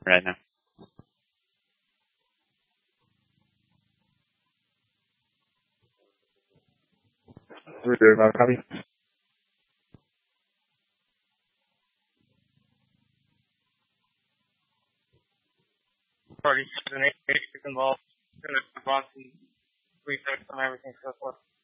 right now. We're doing well, Robbie. Party, the nation involved, in the response and research on everything so forth.